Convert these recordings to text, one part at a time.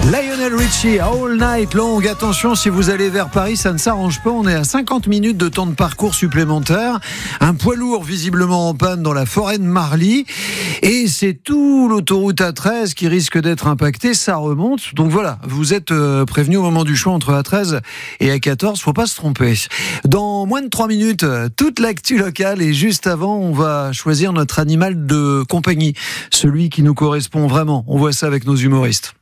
Lionel Richie, All Night Long. Attention, si vous allez vers Paris, ça ne s'arrange pas. On est à 50 minutes de temps de parcours supplémentaire. Un poids lourd visiblement en panne dans la forêt de Marly. Et c'est tout l'autoroute A13 qui risque d'être impactée. Ça remonte. Donc voilà, vous êtes prévenus au moment du choix entre A13 et A14. Faut pas se tromper. Dans moins de 3 minutes, toute l'actu locale. Et juste avant, on va choisir notre animal de compagnie. Celui qui nous correspond vraiment. On voit ça avec nos humoristes.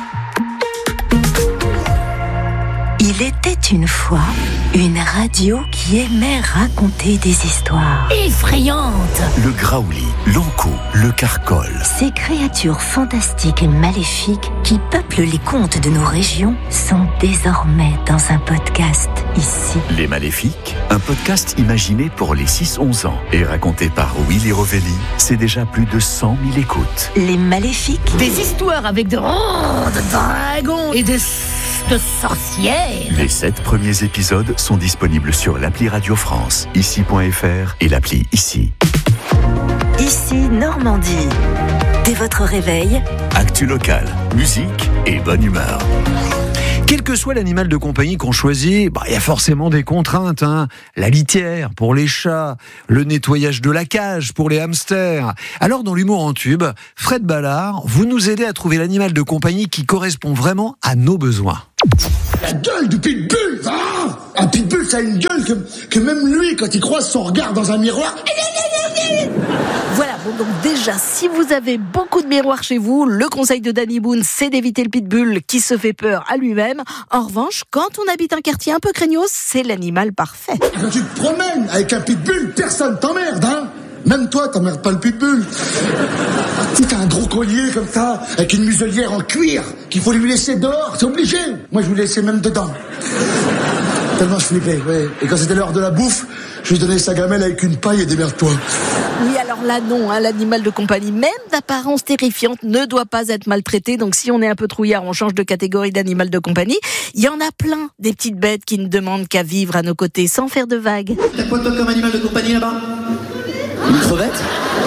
Il était une fois une radio qui aimait raconter des histoires effrayantes. Le graouli, l'ankou, le carcol. Ces créatures fantastiques et maléfiques qui peuplent les contes de nos régions sont désormais dans un podcast ici. Les Maléfiques, un podcast imaginé pour les 6-11 ans et raconté par Willy Rovelli. C'est déjà plus de 100 000 écoutes. Les Maléfiques. Des histoires avec de dragons et de sorcières. Les 7 premiers épisodes sont disponibles sur l'appli Radio France, ici.fr et l'appli Ici. Ici Normandie. Dès votre réveil, Actu locale, musique et bonne humeur. Quel que soit l'animal de compagnie qu'on choisit, il y a forcément des contraintes. La litière pour les chats, le nettoyage de la cage pour les hamsters. Alors dans l'humour en tube, Fred Ballard, vous nous aidez à trouver l'animal de compagnie qui correspond vraiment à nos besoins. La gueule du pitbull, un pitbull, ça a une gueule que même lui, quand il croise son regard dans un miroir... Voilà, donc déjà, si vous avez beaucoup de miroirs chez vous, le conseil de Danny Boone, c'est d'éviter le pitbull qui se fait peur à lui-même. En revanche, quand on habite un quartier un peu craignos, c'est l'animal parfait. Quand tu te promènes avec un pitbull, personne t'emmerde, Même toi, t'emmerdes pas le pitbull. Si t'as un gros collier comme ça, avec une muselière en cuir, qu'il faut lui laisser dehors, c'est obligé. Moi, je vous laissais même dedans. Tellement je flippais, ouais. Et quand c'était l'heure de la bouffe, je lui donnais sa gamelle avec une paille et démerde-toi. Oui, alors là, non, l'animal de compagnie, même d'apparence terrifiante, ne doit pas être maltraité. Donc si on est un peu trouillard, on change de catégorie d'animal de compagnie. Il y en a plein, des petites bêtes qui ne demandent qu'à vivre à nos côtés sans faire de vagues. T'as quoi toi comme animal de compagnie là-bas ? Une crevette ?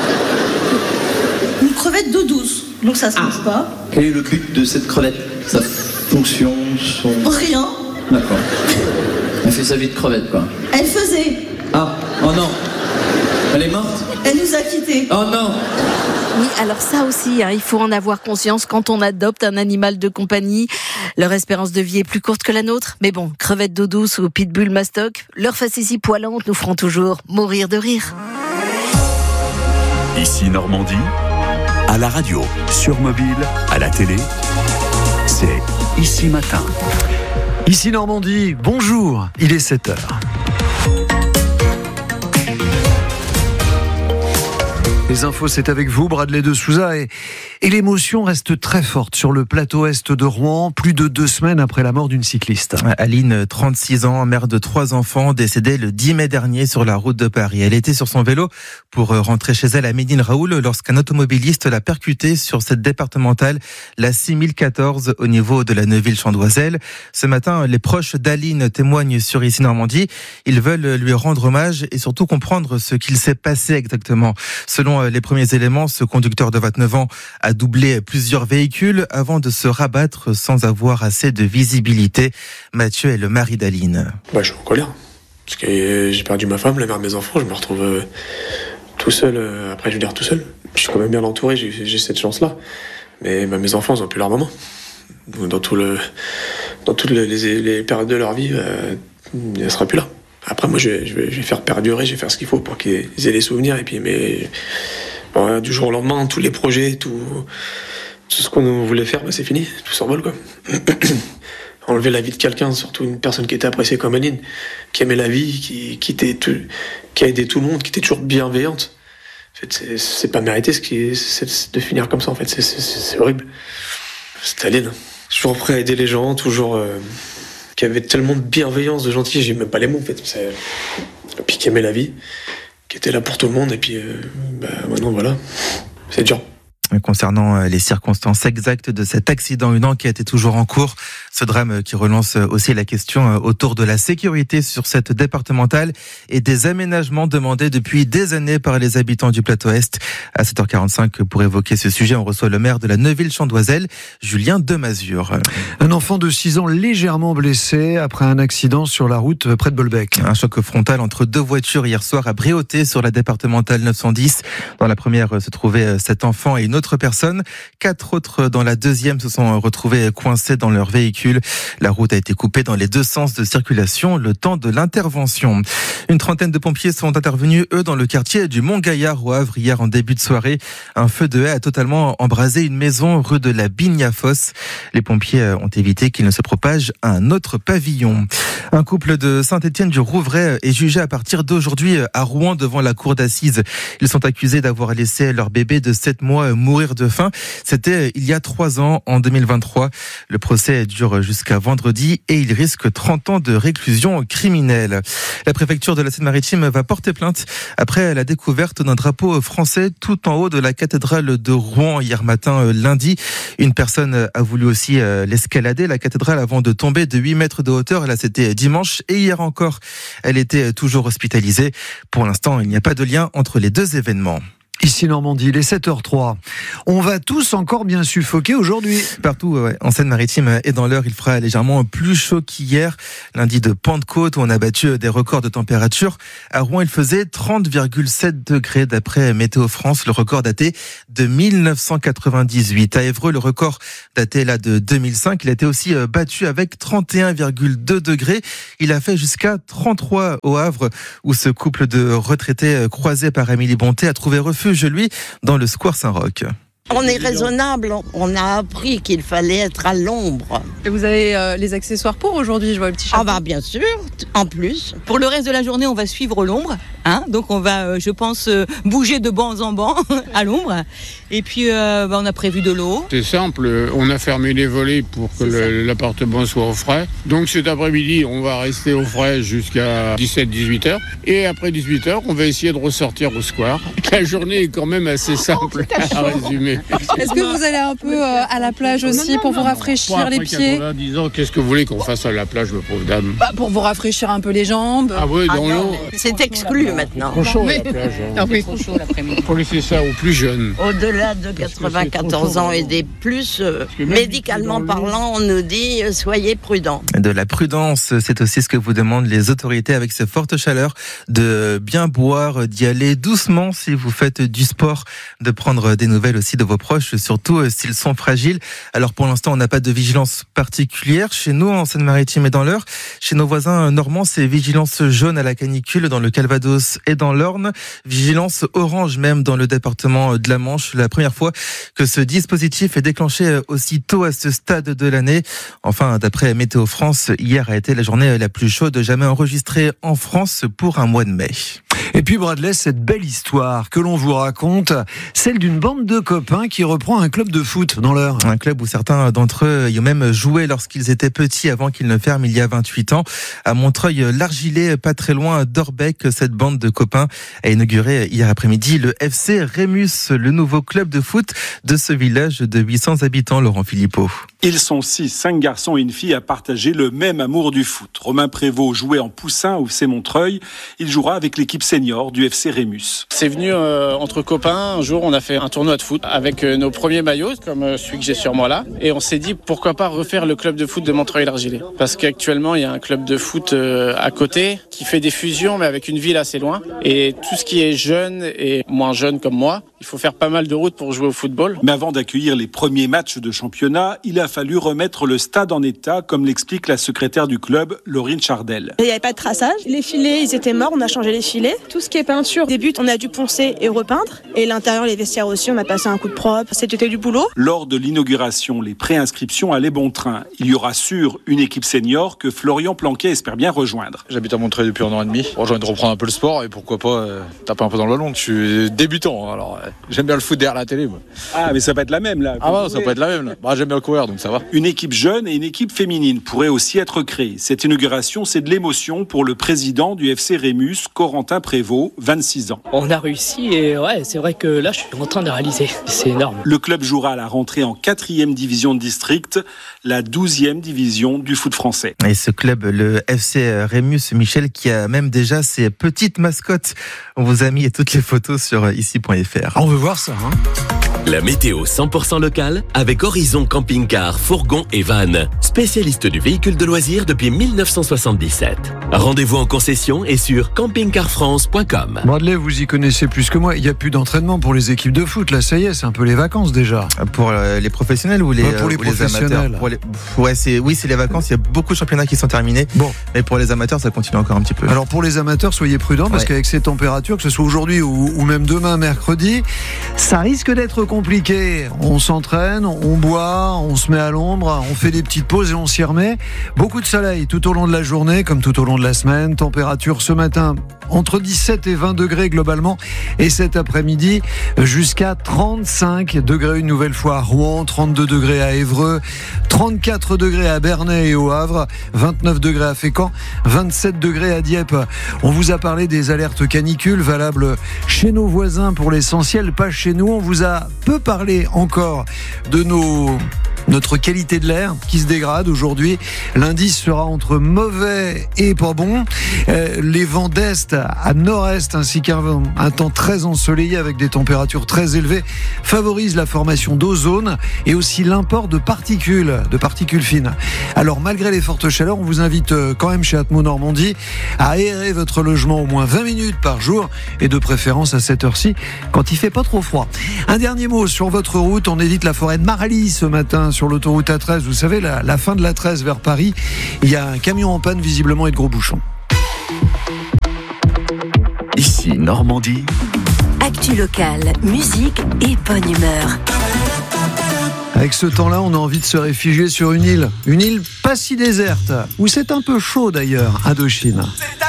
Une crevette d'eau douce, donc ça se mange pas. Quel est le but de cette crevette ? Sa fonction, son... Rien. D'accord. Elle fait sa vie de crevette, quoi. Elle faisait. Ah, oh non. Elle est morte ? Elle nous a quittés. Oh non. Oui, alors ça aussi, il faut en avoir conscience quand on adopte un animal de compagnie. Leur espérance de vie est plus courte que la nôtre. Mais bon, crevettes d'eau douce ou pitbull mastoc, leurs facéties poilantes nous feront toujours mourir de rire. Ici Normandie, à la radio, sur mobile, à la télé, c'est Ici Matin. Ici Normandie, bonjour, il est 7h. Les infos, c'est avec vous, Bradley de Souza. Et l'émotion reste très forte sur le plateau est de Rouen, plus de 2 semaines après la mort d'une cycliste. Aline, 36 ans, mère de 3 enfants, décédée le 10 mai dernier sur la route de Paris. Elle était sur son vélo pour rentrer chez elle à Médine-Raoul lorsqu'un automobiliste l'a percutée sur cette départementale, la 6014, au niveau de la Neuville-Chandoiselle. Ce matin, les proches d'Aline témoignent sur Ici Normandie. Ils veulent lui rendre hommage et surtout comprendre ce qu'il s'est passé exactement. Selon les premiers éléments, ce conducteur de 29 ans a doublé plusieurs véhicules avant de se rabattre sans avoir assez de visibilité. Mathieu est le mari d'Aline. Je suis en colère. Parce que j'ai perdu ma femme, la mère de mes enfants. Je me retrouve tout seul. Après, je veux dire tout seul. Je suis quand même bien entouré, j'ai cette chance-là. Mais mes enfants, ils n'ont plus leur maman. Dans toutes les périodes de leur vie, elle ne sera plus là. Après, moi, je vais faire perdurer, je vais faire ce qu'il faut pour qu'ils aient les souvenirs. Et puis, du jour au lendemain, tous les projets, tout ce qu'on voulait faire, c'est fini. Tout s'envole, quoi. Enlever la vie de quelqu'un, surtout une personne qui était appréciée comme Aline, qui aimait la vie, qui a aidé tout le monde, qui était toujours bienveillante. En fait, c'est pas mérité c'est de finir comme ça, en fait. C'est horrible. C'est Aline. Toujours prêt à aider les gens, toujours... qui avait tellement de bienveillance, de gentillesse, j'ai même pas les mots en fait. Et puis qui aimait la vie, qui était là pour tout le monde, et puis maintenant voilà, c'est dur. Concernant les circonstances exactes de cet accident, une enquête est toujours en cours. Ce drame qui relance aussi la question autour de la sécurité sur cette départementale et des aménagements demandés depuis des années par les habitants du plateau Est. À 7h45, pour évoquer ce sujet, on reçoit le maire de la Neuville-Chandoiselle, Julien Demazure. Un enfant de 6 ans légèrement blessé après un accident sur la route près de Bolbec. Un choc frontal entre deux voitures hier soir à Bréauté sur la départementale 910. Dans la première se trouvait cet enfant et une autre personne. 4 autres dans la deuxième se sont retrouvés coincés dans leur véhicule. La route a été coupée dans les deux sens de circulation le temps de l'intervention. Une trentaine de pompiers sont intervenus, eux, dans le quartier du Mont-Gaillard au Havre hier en début de soirée. Un feu de haie a totalement embrasé une maison rue de la Bigne-à-Fosse. Les pompiers ont évité qu'il ne se propage à un autre pavillon. Un couple de Saint-Étienne-du-Rouvray est jugé à partir d'aujourd'hui à Rouen devant la cour d'assises. Ils sont accusés d'avoir laissé leur bébé de 7 mois mourir de faim. C'était il y a 3 ans, en 2023. Le procès dure jusqu'à vendredi et il risque 30 ans de réclusion criminelle. La préfecture de la Seine-Maritime va porter plainte après la découverte d'un drapeau français tout en haut de la cathédrale de Rouen hier matin, lundi. Une personne a voulu aussi l'escalader, la cathédrale, avant de tomber de 8 mètres de hauteur. Là, c'était dimanche et hier encore, elle était toujours hospitalisée. Pour l'instant, il n'y a pas de lien entre les deux événements. Ici Normandie, il est 7h03. On va tous encore bien suffoquer aujourd'hui. Partout, en Seine-Maritime et dans l'Eure, il fera légèrement plus chaud qu'hier. Lundi de Pentecôte, où on a battu des records de température. À Rouen, il faisait 30,7 degrés d'après Météo France, le record daté de 1998. À Évreux, le record daté là de 2005, il a été aussi battu avec 31,2 degrés. Il a fait jusqu'à 33 au Havre, où ce couple de retraités croisé par Amélie Bonté a trouvé refuge, lui, dans le square Saint-Roch. On est raisonnable, on a appris qu'il fallait être à l'ombre. Et vous avez les accessoires pour aujourd'hui, je vois le petit chapeau. Ah bah bien sûr, en plus. Pour le reste de la journée, on va suivre l'ombre, donc on va, je pense, bouger de banc en banc à l'ombre. Et puis on a prévu de l'eau. C'est simple, on a fermé les volets pour que l'appartement soit au frais. Donc cet après-midi, on va rester au frais jusqu'à 17-18h. Et après 18h, on va essayer de ressortir au square. La journée est quand même assez simple à résumer. Est-ce que vous allez un peu à la plage aussi pour vous rafraîchir les pieds ? 90 ans, qu'est-ce que vous voulez qu'on fasse à la plage, ma pauvre dame ? Pour vous rafraîchir un peu les jambes. Ah oui, dans l'eau. C'est exclu maintenant. Trop chaud à la plage. Trop chaud l'après-midi. Faut laisser ça aux plus jeunes. Au-delà de 94 ans et des plus, médicalement parlant, on nous dit soyez prudents. De la prudence, c'est aussi ce que vous demandent les autorités avec ces fortes chaleurs, de bien boire, d'y aller doucement si vous faites du sport, de prendre des nouvelles aussi de vos proches, surtout s'ils sont fragiles. Alors pour l'instant, on n'a pas de vigilance particulière chez nous en Seine-Maritime et dans l'Eure. Chez nos voisins normands, c'est vigilance jaune à la canicule dans le Calvados et dans l'Orne. Vigilance orange même dans le département de la Manche. La première fois que ce dispositif est déclenché aussi tôt à ce stade de l'année. Enfin, d'après Météo France, hier a été la journée la plus chaude jamais enregistrée en France pour un mois de mai. Et puis Bradley, cette belle histoire que l'on vous raconte, celle d'une bande de copains qui reprend un club de foot dans l'Eure. Un club où certains d'entre eux y ont même joué lorsqu'ils étaient petits avant qu'ils ne ferment il y a 28 ans. À Montreuil-l'Argilé, pas très loin d'Orbec, cette bande de copains a inauguré hier après-midi le FC Rémus, le nouveau club de foot de ce village de 800 habitants, Laurent Philippot. Ils sont 5 garçons et une fille à partager le même amour du foot. Romain Prévost jouait en poussin au FC Montreuil. Il jouera avec l'équipe senior du FC Rémus. C'est venu entre copains. Un jour, on a fait un tournoi de foot avec nos premiers maillots, comme celui que j'ai sur moi là. Et on s'est dit, pourquoi pas refaire le club de foot de Montreuil-l'Argilé. Parce qu'actuellement, il y a un club de foot à côté qui fait des fusions, mais avec une ville assez loin. Et tout ce qui est jeune et moins jeune comme moi, il faut faire pas mal de route pour jouer au football. Mais avant d'accueillir les premiers matchs de championnat, il a fallu remettre le stade en état, comme l'explique la secrétaire du club, Laurine Chardel. Il n'y avait pas de traçage. Les filets, ils étaient morts, on a changé les filets. Tout ce qui est peinture, des buts, on a dû poncer et repeindre. Et l'intérieur, les vestiaires aussi, on a passé un coup de propre. C'était du boulot. Lors de l'inauguration, les préinscriptions allaient bon train. Il y aura sûr une équipe senior que Florian Planquet espère bien rejoindre. J'habite à Montreuil depuis 1 an et demi. J'ai envie de reprendre un peu le sport et pourquoi pas taper un peu dans le ballon. Je suis débutant, alors J'aime bien le foot derrière la télé, moi. Ah, mais ça va être la même, là. Ah ouais, ça peut être la même, là. Bah, j'aime bien le courir, donc ça va. Une équipe jeune et une équipe féminine pourraient aussi être créées. Cette inauguration, c'est de l'émotion pour le président du FC Rémus, Corentin Prévost, 26 ans. On a réussi et ouais, c'est vrai que là, je suis en train de réaliser. C'est énorme. Le club jouera à la rentrée en 4e division de district, la 12e division du foot français. Et ce club, le FC Rémus, Michel, qui a même déjà ses petites mascottes. On vous a mis toutes les photos sur ici.fr. On veut voir ça, hein. La météo 100% locale avec Horizon Camping-Car, Fourgon et Van, spécialiste du véhicule de loisirs depuis 1977. Rendez-vous en concession et sur campingcarfrance.com. Bradley, vous y connaissez plus que moi. Il n'y a plus d'entraînement pour les équipes de foot. Là, ça y est, c'est un peu les vacances déjà. Pour les professionnels ou les, pour les professionnels. Oui, c'est les vacances. Il y a beaucoup de championnats qui sont terminés. Bon. Mais pour les amateurs, ça continue encore un petit peu. Alors pour les amateurs, soyez prudents parce qu'avec ces températures, que ce soit aujourd'hui ou même demain, mercredi, ça risque d'être compliqué. On s'entraîne, on boit, on se met à l'ombre, on fait des petites pauses et on s'y remet. Beaucoup de soleil tout au long de la journée, comme tout au long de la semaine. Température ce matin entre 17 et 20 degrés globalement. Et cet après-midi, jusqu'à 35 degrés une nouvelle fois à Rouen, 32 degrés à Évreux, 34 degrés à Bernay et au Havre, 29 degrés à Fécamp, 27 degrés à Dieppe. On vous a parlé des alertes canicules valables chez nos voisins pour l'essentiel, pas chez nous. On vous a peu parlé encore de notre qualité de l'air qui se dégrade aujourd'hui. L'indice sera entre mauvais et pas bon. Les vents d'est à nord-est ainsi qu'un temps très ensoleillé avec des températures très élevées favorisent la formation d'ozone et aussi l'import de particules fines. Alors malgré les fortes chaleurs, on vous invite quand même chez Atmo Normandie à aérer votre logement au moins 20 minutes par jour et de préférence à cette heure-ci quand il fait pas trop froid. Un dernier mot sur votre route, on évite la forêt de Marly ce matin sur l'autoroute A13, vous savez, la fin de l'A13 vers Paris. Il y a un camion en panne visiblement et de gros bouchons. Ici Normandie. Actu locale, musique et bonne humeur. Avec ce temps-là, on a envie de se réfugier sur une île pas si déserte, où c'est un peu chaud d'ailleurs, Indochine.